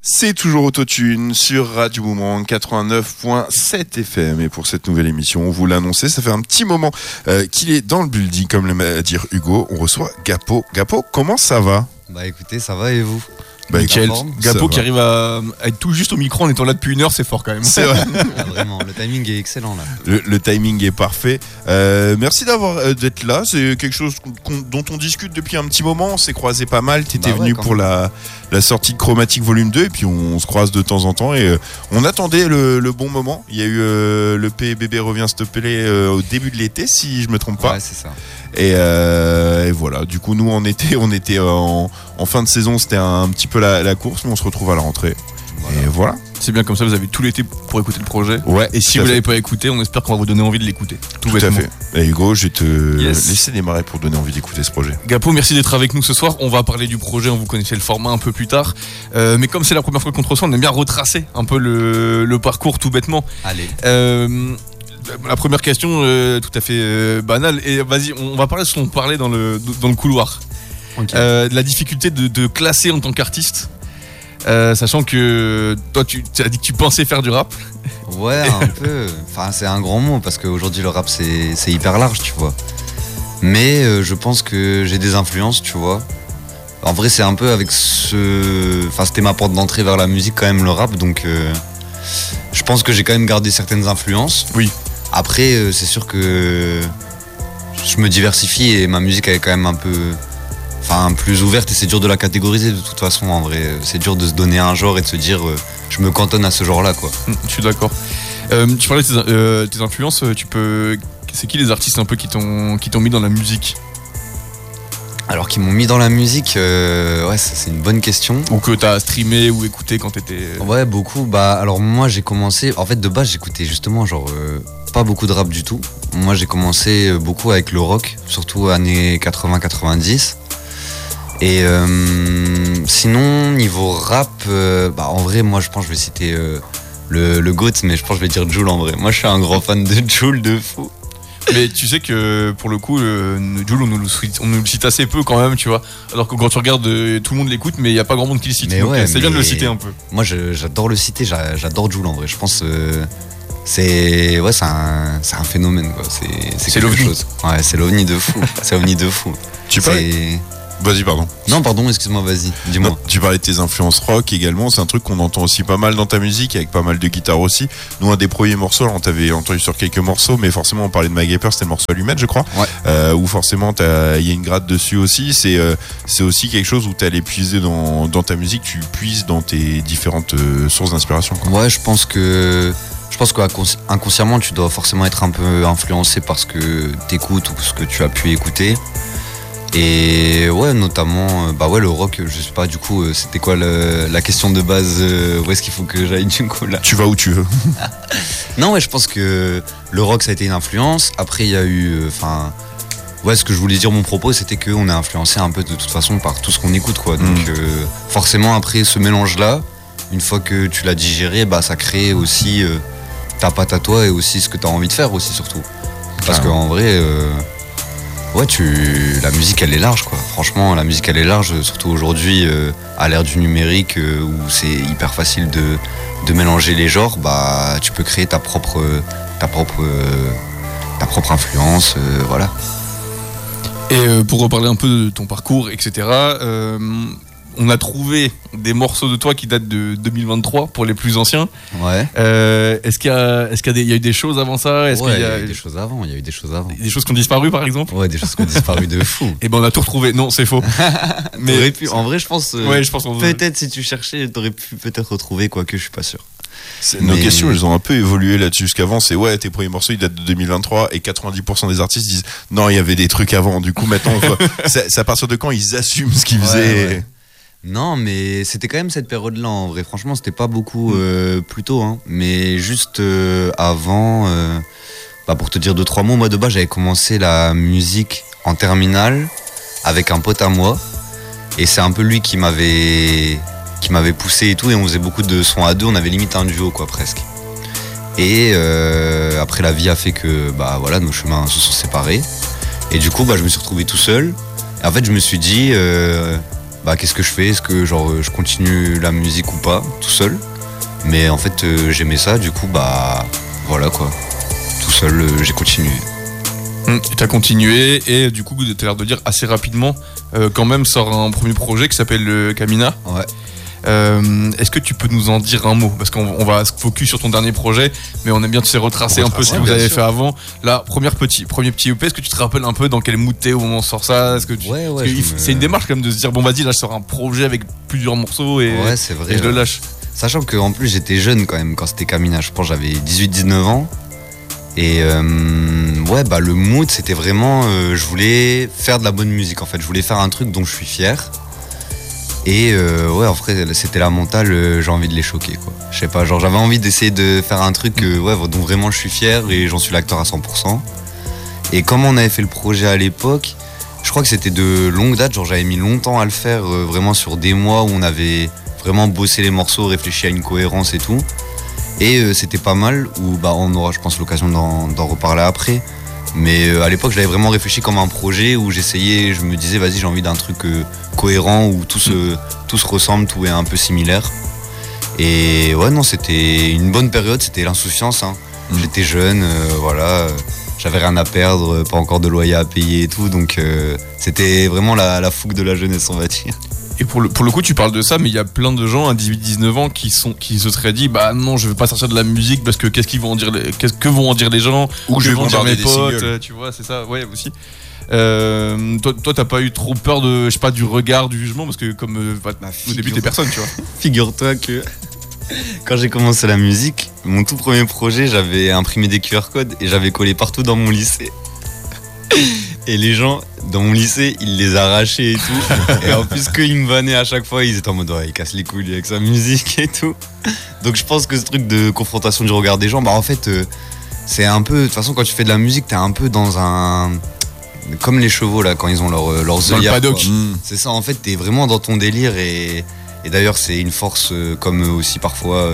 C'est toujours Autotune sur Radio Boomerang 89.7 FM et pour cette nouvelle émission, on vous l'a annoncé, ça fait un petit moment qu'il est dans le building, comme l'aime dire Hugo. On reçoit Gapo. Gapo, comment ça va ? Bah écoutez, ça va et vous ? Nickel. Gapo qui arrive à être tout juste au micro en étant là depuis une heure, c'est fort quand même. C'est vrai. Ah, vraiment, le timing est excellent là. Le timing est parfait. Merci d'être là. C'est quelque chose dont on discute depuis un petit moment. On s'est croisé pas mal. T'étais venu pour la sortie de Chromatique Volume 2 et puis on se croise de temps en temps et on attendait le bon moment. Il y a eu le Bébé revient stopper au début de l'été, si je me trompe pas. Ouais, c'est ça. Et voilà, du coup nous on était en fin de saison, c'était un petit peu la course, mais on se retrouve à la rentrée. Voilà. Et voilà. C'est bien comme ça, vous avez tout l'été pour écouter le projet. Ouais. Et si vous l'avez pas écouté, on espère qu'on va vous donner envie de l'écouter. Tout à fait. Et Hugo, je vais te laisser démarrer pour donner envie d'écouter ce projet. Gapo, merci d'être avec nous ce soir. On va parler du projet, on vous connaissez le format un peu plus tard. Mais comme c'est la première fois qu'on te reçoit, on aime bien retracer un peu le parcours tout bêtement. Allez. La première question, tout à fait banale. Et vas-y, on va parler de ce qu'on parlait dans le couloir. Okay. De la difficulté de classer en tant qu'artiste. Sachant que toi, tu as dit que tu pensais faire du rap. Ouais, un peu. Enfin, c'est un grand mot parce qu'aujourd'hui le rap c'est hyper large, tu vois. Mais je pense que j'ai des influences, tu vois. En vrai, c'est un peu avec Enfin, c'était ma porte d'entrée vers la musique quand même, le rap. Donc, je pense que j'ai quand même gardé certaines influences. Oui. Après, c'est sûr que je me diversifie et ma musique elle est quand même un peu... Enfin, plus ouverte et c'est dur de la catégoriser de toute façon en vrai. C'est dur de se donner un genre et de se dire je me cantonne à ce genre-là quoi. Je suis d'accord. Tu parlais de tes influences, c'est qui les artistes un peu qui t'ont mis dans la musique ? Alors qui m'ont mis dans la musique, ouais ça, c'est une bonne question. Ou que t'as streamé ou écouté quand t'étais... Ouais beaucoup, bah alors moi j'ai commencé, en fait de base j'écoutais justement genre pas beaucoup de rap du tout. Moi j'ai commencé beaucoup avec le rock, surtout années 80-90. Et sinon, niveau rap, bah en vrai, moi je pense que je vais citer le GOAT, mais je pense que je vais dire Jul en vrai. Moi je suis un grand fan de Jul de fou. Mais tu sais que pour le coup, Jul, on nous le cite assez peu quand même, tu vois. Alors que quand tu regardes, tout le monde l'écoute, mais il n'y a pas grand monde qui le cite. Mais donc ouais, c'est bien de le citer un peu. Moi j'adore le citer, j'adore Jul en vrai. Je pense c'est un phénomène quoi. C'est quelque l'ovni. chose. Ouais, c'est l'ovni de fou. C'est l'ovni de fou. Vas-y, pardon. Non, pardon, excuse-moi, vas-y, dis-moi. Non, tu parlais de tes influences rock également, c'est un truc qu'on entend aussi pas mal dans ta musique, avec pas mal de guitares aussi. Nous, un des premiers morceaux, on t'avait entendu sur quelques morceaux, mais forcément, on parlait de Magaper, c'était le morceau Allumette, je crois. Ouais. Où forcément, il y a une gratte dessus aussi. C'est aussi quelque chose où tu allais puiser dans ta musique, tu puises dans tes différentes sources d'inspiration, quoi. Ouais, je pense qu'inconsciemment, tu dois forcément être un peu influencé par ce que t'écoutes ou ce que tu as pu écouter. Et ouais, notamment, le rock, je sais pas, du coup, c'était quoi la question de base, où est-ce qu'il faut que j'aille du coup là ? Tu vas où tu veux. Non, ouais, je pense que le rock, ça a été une influence. Après, il y a eu, ce que je voulais dire, mon propos, c'était qu'on est influencé un peu de toute façon par tout ce qu'on écoute, quoi. Donc, forcément, après ce mélange-là, une fois que tu l'as digéré, ça crée aussi ta patte à toi et aussi ce que tu as envie de faire aussi, surtout. Parce qu'en vrai... Ouais, la musique elle est large quoi. Franchement, la musique elle est large, surtout aujourd'hui à l'ère du numérique où c'est hyper facile de mélanger les genres. Tu peux créer ta propre influence, voilà. Et pour reparler un peu de ton parcours, etc. On a trouvé des morceaux de toi qui datent de 2023 pour les plus anciens. Ouais. Est-ce qu'il y a eu des choses avant ça ? Il y a eu des choses avant. Des choses qui ont disparu par exemple ? Ouais, des choses qui ont disparu de fou. Et on a tout retrouvé. Non, c'est faux. Mais en vrai, je pense. qu'on peut-être si tu cherchais, t'aurais pu peut-être retrouver, quoique je suis pas sûr. Nos questions, elles ont un peu évolué là-dessus. Jusqu'avant, c'est tes premiers morceaux, ils datent de 2023 et 90% des artistes disent non, il y avait des trucs avant. Du coup, maintenant, c'est à partir de quand ils assument ce qu'ils faisaient. Ouais. Non, mais c'était quand même cette période-là en vrai. Franchement, c'était pas beaucoup plus tôt, hein. Mais juste avant, pour te dire 2-3 mots, moi de base j'avais commencé la musique en terminale avec un pote à moi. Et c'est un peu lui qui m'avait poussé et tout. Et on faisait beaucoup de sons à deux, on avait limite un duo quoi, presque. Et après la vie a fait que nos chemins se sont séparés. Et du coup je me suis retrouvé tout seul. Et en fait je me suis dit... bah qu'est-ce que je fais, est-ce que genre je continue la musique ou pas tout seul. Mais en fait j'aimais ça, du coup bah voilà quoi, tout seul j'ai continué. Et t'as continué et du coup t'as l'air de dire assez rapidement quand même sort un premier projet qui s'appelle Kamina. Ouais. Est-ce que tu peux nous en dire un mot? Parce qu'on va se focus sur ton dernier projet, mais on aime bien retracer un peu ce que vous avez fait avant. Là, premier petit EP, est-ce que tu te rappelles un peu dans quel mood t'es au moment où on sort ça? Est-ce que c'est une démarche quand même de se dire bon vas-y là je sors un projet avec plusieurs morceaux et, c'est vrai, et je le lâche. Sachant qu'en plus j'étais jeune quand même quand c'était Kamina, je pense j'avais 18-19 ans. Et bah le mood c'était vraiment je voulais faire de la bonne musique en fait, je voulais faire un truc dont je suis fier. Et en vrai c'était la mentale, j'ai envie de les choquer quoi. Je sais pas, genre j'avais envie d'essayer de faire un truc dont vraiment je suis fier et j'en suis l'acteur à 100%. Et comme on avait fait le projet à l'époque, je crois que c'était de longue date, genre j'avais mis longtemps à le faire, vraiment sur des mois où on avait vraiment bossé les morceaux, réfléchi à une cohérence et tout. Et c'était pas mal, où bah on aura je pense l'occasion d'en reparler après. Mais à l'époque j'avais vraiment réfléchi comme un projet où j'essayais, je me disais vas-y j'ai envie d'un truc cohérent où tout se ressemble, tout est un peu similaire. Et ouais non c'était une bonne période, c'était l'insouciance hein. J'étais jeune, j'avais rien à perdre, pas encore de loyer à payer et tout, donc c'était vraiment la fougue de la jeunesse on va dire. Et pour le coup, tu parles de ça, mais il y a plein de gens à 18-19 ans qui se seraient dit bah non, je veux pas sortir de la musique parce que qu'est-ce que vont en dire les gens, ou que vont dire mes potes, tu vois, c'est ça, ouais aussi. Toi, t'as pas eu trop peur de, je sais pas, du regard, du jugement, parce que comme au début t'es personne, tu vois. Figure-toi que quand j'ai commencé la musique, mon tout premier projet, j'avais imprimé des QR codes et j'avais collé partout dans mon lycée. Et les gens dans mon lycée, ils les arrachaient et tout. Et en plus, qu'ils me vannaient à chaque fois, ils étaient en mode ouais, il casse les couilles avec sa musique et tout. Donc je pense que ce truc de confrontation du regard des gens, bah en fait, c'est un peu. De toute façon, quand tu fais de la musique, t'es un peu dans un. Comme les chevaux là, quand ils ont leurs œillères. C'est ça, en fait, t'es vraiment dans ton délire et d'ailleurs, c'est une force comme aussi parfois.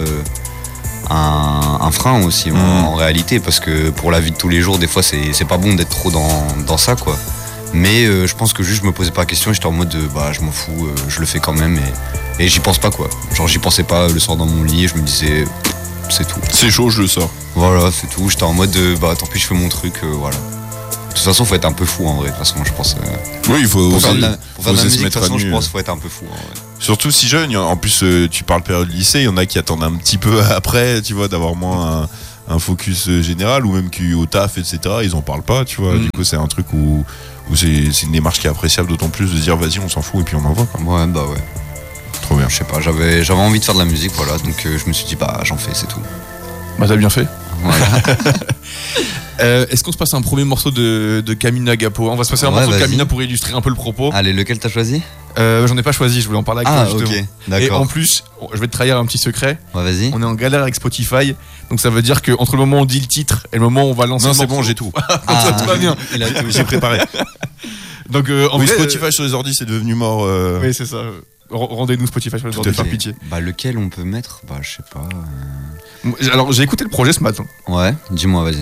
Un frein aussi en réalité, parce que pour la vie de tous les jours des fois c'est pas bon d'être trop dans ça quoi. Mais je pense que juste je me posais pas la question, j'étais en mode bah je m'en fous, je le fais quand même et j'y pense pas quoi. Genre j'y pensais pas le soir dans mon lit, je me disais c'est tout. C'est chaud, je le sors. Voilà, c'est tout, j'étais en mode bah tant pis je fais mon truc, voilà. De toute façon faut être un peu fou en vrai, de toute façon je pense. Oui, il faut pour faire de la musique, de toute façon je pense faut être un peu fou en vrai. Surtout si jeune, en plus tu parles période lycée, il y en a qui attendent un petit peu après, tu vois, d'avoir moins un focus général, ou même qui au taf, etc. Ils en parlent pas, tu vois. Du coup, c'est un truc où c'est une démarche qui est appréciable, d'autant plus de dire vas-y, on s'en fout et puis on envoie. Ouais, bah ouais. Trop bien. Je sais pas, j'avais envie de faire de la musique, voilà, donc je me suis dit bah j'en fais, c'est tout. Bah t'as bien fait. Voilà. Est-ce qu'on se passe un premier morceau de Kamina Gapo? On va se passer un morceau de Kamina pour illustrer un peu le propos. Allez, lequel t'as choisi? J'en ai pas choisi, je voulais en parler avec toi justement. Ok, d'accord. Et en plus, je vais te trahir un petit secret. Ouais, vas-y. On est en galère avec Spotify, donc ça veut dire que entre le moment où on dit le titre et le moment où on va lancer non, le c'est morceau, bon, j'ai tout. Ça te va bien. Il a tout. J'ai préparé. Donc en oui, vrai, Spotify sur les ordi, c'est devenu mort. Oui, c'est ça. Rendez-nous Spotify sur les ordi, par pitié. Bah lequel on peut mettre? Bah je sais pas. Alors j'ai écouté le projet ce matin. Ouais, dis-moi, vas-y.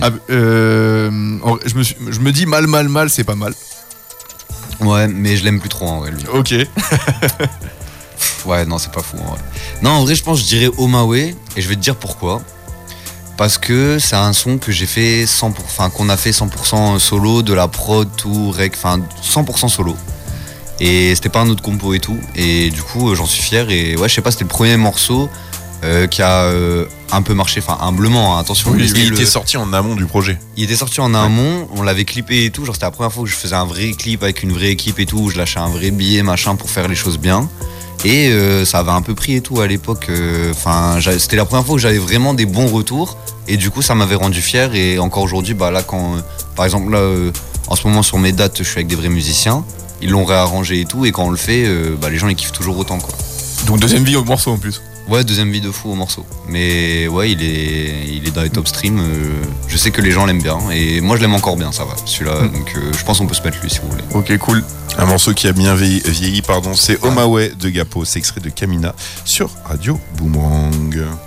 Je me dis mal, c'est pas mal. Ouais, mais je l'aime plus trop en vrai lui. Ok. Ouais, non, c'est pas fou en vrai. Non, en vrai, je pense que je dirais Omawe et je vais te dire pourquoi. Parce que c'est un son que j'ai fait qu'on a fait 100% solo, de la prod, tout, rec, 100% solo. Et c'était pas un autre compo et tout. Et du coup, j'en suis fier. Et ouais, je sais pas, c'était le premier morceau qui a un peu marché, humblement, hein, attention. Oui, il était sorti en amont du projet. Il était sorti en amont, on l'avait clippé et tout. Genre, c'était la première fois que je faisais un vrai clip avec une vraie équipe et tout, où je lâchais un vrai billet, machin, pour faire les choses bien. Et ça avait un peu pris et tout à l'époque. C'était la première fois que j'avais vraiment des bons retours. Et du coup, ça m'avait rendu fier. Et encore aujourd'hui, bah là, par exemple, là, en ce moment, sur mes dates, je suis avec des vrais musiciens. Ils l'ont réarrangé et tout. Et quand on le fait, les gens, ils kiffent toujours autant, quoi. Donc, deuxième vie au morceau en plus. Ouais, deuxième vie de fou au morceau. Mais ouais, il est dans les top streams. Je sais que les gens l'aiment bien. Et moi, je l'aime encore bien, ça va, celui-là. Donc, je pense qu'on peut se mettre lui si vous voulez. Ok, cool. Un morceau qui a bien vieilli, c'est Omawe de Gapo. C'est extrait de Kamina sur Radio Boomerang.